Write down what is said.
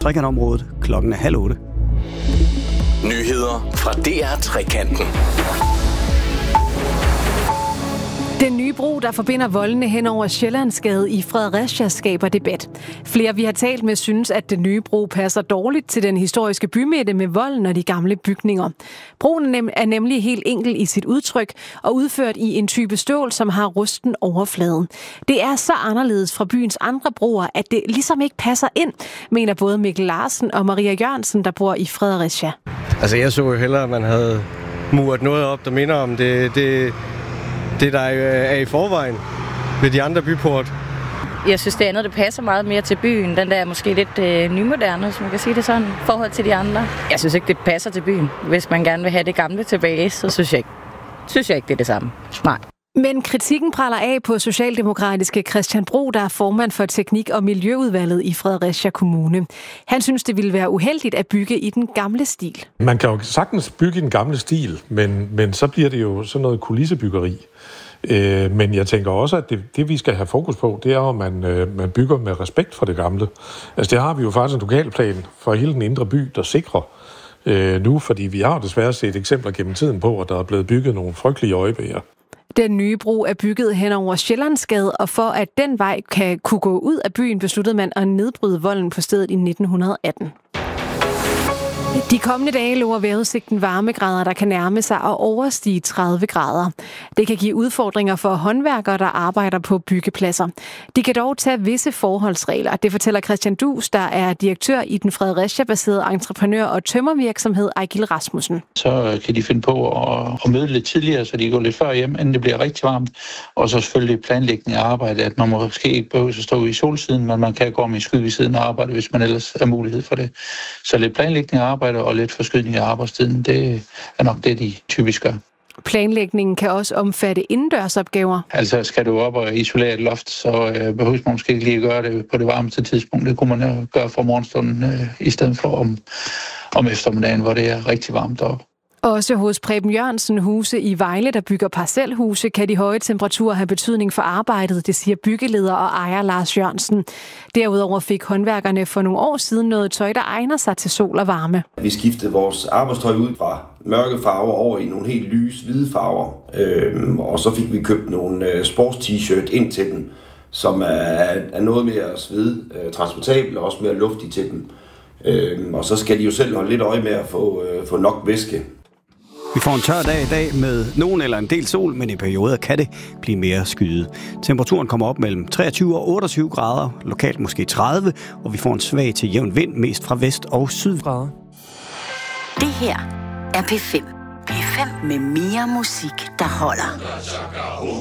Trekantområdet. Klokken er 7:30. Nyheder fra DR Trekanten. Den nye bro, der forbinder voldene hen over Sjællandsgade i Fredericia, skaber debat. Flere, vi har talt med, synes, at den nye bro passer dårligt til den historiske bymidte med volden og de gamle bygninger. Broen er nemlig helt enkel i sit udtryk og udført i en type stål, som har rusten overflade. Det er så anderledes fra byens andre broer, at det ligesom ikke passer ind, mener både Mikkel Larsen og Maria Jørgensen, der bor i Fredericia. Altså, jeg så jo hellere, at man havde muret noget op, der minder om det der er i forvejen ved de andre byport. Jeg synes, det andet det passer meget mere til byen. Den der er måske lidt nymoderne, hvis man kan sige det sådan, i forhold til de andre. Jeg synes ikke, det passer til byen. Hvis man gerne vil have det gamle tilbage, så synes jeg ikke, det er det samme. Nej. Men kritikken praller af på socialdemokratiske Christian Bro, der er formand for Teknik- og Miljøudvalget i Fredericia Kommune. Han synes, det ville være uheldigt at bygge i den gamle stil. Man kan jo sagtens bygge i den gamle stil, men så bliver det jo sådan noget kulissebyggeri. Men jeg tænker også, at det vi skal have fokus på, det er, at man bygger med respekt for det gamle. Altså det har vi jo faktisk en lokalplan for hele den indre by, der sikrer nu, fordi vi har desværre set eksempler gennem tiden på, at der er blevet bygget nogle frygtelige øjebæger. Den nye bro er bygget hen over Sjællandsgade, og for at den vej kunne gå ud af byen, besluttede man at nedbryde volden på stedet i 1918. De kommende dage lover vejrudsigten varmegrader, der kan nærme sig og overstige 30 grader. Det kan give udfordringer for håndværkere, der arbejder på byggepladser. De kan dog tage visse forholdsregler. Det fortæller Christian Dus, der er direktør i den Fredericia-baserede entreprenør- og tømmervirksomhed Ejgil Rasmussen. Så kan de finde på at møde lidt tidligere, så de går lidt før hjem, inden det bliver rigtig varmt. Og så selvfølgelig planlægning af arbejde, at man måske ikke behøver at stå i solsiden, men man kan gå om i sky ved siden af arbejde, hvis man ellers har mulighed for det. Så lidt planlægning af arbejde og lidt forskydning af arbejdstiden, det er nok det, de typisk gør. Planlægningen kan også omfatte indendørsopgaver. Altså skal du op og isolere et loft, så behøver man måske ikke lige at gøre det på det varmeste tidspunkt. Det kunne man gøre fra morgenstunden i stedet for om eftermiddagen, hvor det er rigtig varmt deroppe. Også hos Preben Jørgensen Huse i Vejle, der bygger parcelhuse, kan de høje temperaturer have betydning for arbejdet, det siger byggeleder og ejer Lars Jørgensen. Derudover fik håndværkerne for nogle år siden noget tøj, der egner sig til sol og varme. Vi skiftede vores arbejdstøj ud fra mørke farver over i nogle helt lyse hvide farver, og så fik vi købt nogle sports-t-shirt ind til dem, som er noget mere sved, transportabel og også mere luftig til dem. Og så skal de jo selv holde lidt øje med at få nok væske. Vi får en tør dag i dag med nogen eller en del sol, men i perioder kan det blive mere skyet. Temperaturen kommer op mellem 23 og 28 grader, lokalt måske 30, og vi får en svag til jævn vind, mest fra vest og syd. Det her er P5. P5 med mere musik, der holder.